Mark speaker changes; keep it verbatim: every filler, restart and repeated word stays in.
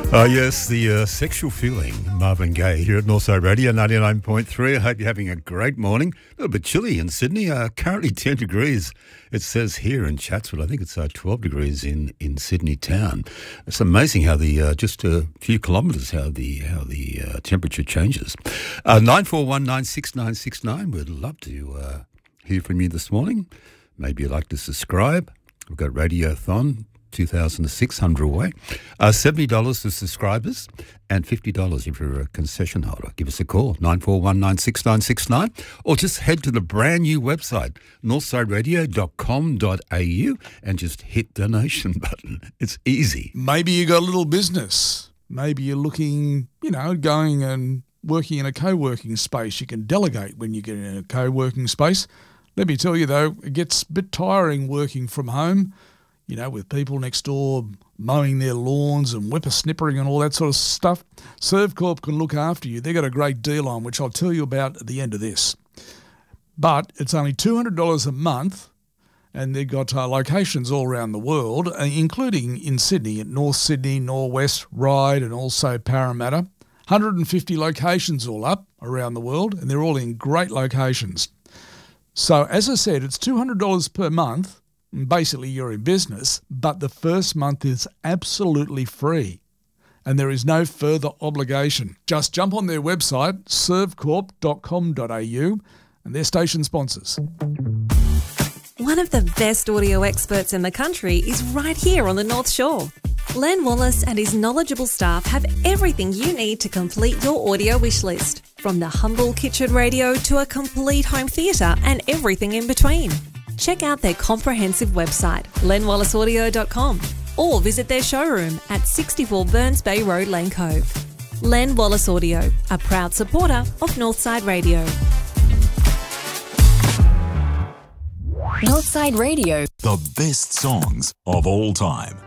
Speaker 1: Uh, yes, the uh, sexual feeling, Marvin Gaye here at Northside Radio ninety-nine point three. I hope you're having a great morning. A little bit chilly in Sydney, uh, currently ten degrees. It says here in Chatswood, I think it's uh, twelve degrees in, in Sydney town. It's amazing how the, uh, just a few kilometres, how the how the uh, temperature changes. Uh, nine four one nine six nine six nine, we'd love to uh, hear from you this morning. Maybe you'd like to subscribe. We've got Radiothon two thousand six hundred away. Uh, seventy dollars for subscribers and fifty dollars if you're a concession holder. Give us a call, nine four one nine six nine six nine, or just head to the brand new website, northside radio dot com dot a u, and just hit the donation button. It's easy.
Speaker 2: Maybe you got a little business. Maybe you're looking, you know, going and working in a co-working space. You can delegate when you get in a co-working space. Let me tell you, though, it gets a bit tiring working from home. You know, with people next door mowing their lawns and whippersnippering and all that sort of stuff. Servcorp can look after you. They've got a great deal on, which I'll tell you about at the end of this. But it's only two hundred dollars a month, and they've got uh, locations all around the world, uh, including in Sydney, at North Sydney, Norwest, Ryde, and also Parramatta. one hundred fifty locations all up around the world, and they're all in great locations. So, as I said, it's two hundred dollars per month. Basically, you're in business, but the first month is absolutely free and there is no further obligation. Just jump on their website, servcorp dot com dot a u, and their station sponsors.
Speaker 3: One of the best audio experts in the country is right here on the North Shore. Len Wallace and his knowledgeable staff have everything you need to complete your audio wish list, from the humble kitchen radio to a complete home theatre and everything in between. Check out their comprehensive website, len wallace audio dot com, or visit their showroom at sixty-four Burns Bay Road, Lane Cove. Len Wallace Audio, a proud supporter of Northside Radio.
Speaker 4: Northside Radio.
Speaker 5: The best songs of all time.